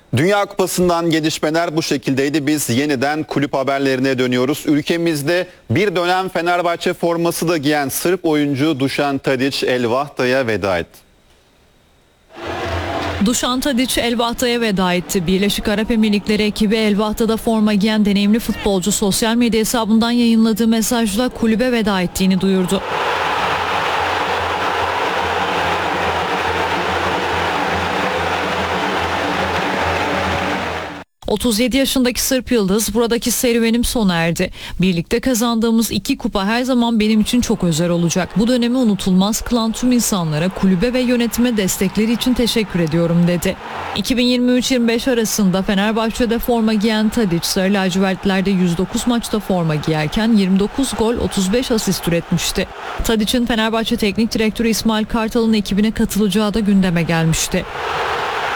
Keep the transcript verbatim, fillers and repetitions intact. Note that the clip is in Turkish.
Dünya Kupası'ndan gelişmeler bu şekildeydi. Biz yeniden kulüp haberlerine dönüyoruz. Ülkemizde bir dönem Fenerbahçe forması da giyen Sırp oyuncu Dušan Tadić El Vahda'ya veda etti. Dušan Tadić El Vahda'ya veda etti. Birleşik Arap Emirlikleri ekibi El Vahda'da forma giyen deneyimli futbolcu sosyal medya hesabından yayınladığı mesajla kulübe veda ettiğini duyurdu. otuz yedi yaşındaki Sırp yıldız, buradaki serüvenim sona erdi. Birlikte kazandığımız iki kupa her zaman benim için çok özel olacak. Bu dönemi unutulmaz kılan tüm insanlara, kulübe ve yönetime destekleri için teşekkür ediyorum dedi. iki bin yirmi üç yirmi beş arasında Fenerbahçe'de forma giyen Tadić, Sarı lacivertlerde yüz dokuz maçta forma giyerken yirmi dokuz gol, otuz beş asist üretmişti. Tadić'in Fenerbahçe Teknik Direktörü İsmail Kartal'ın ekibine katılacağı da gündeme gelmişti.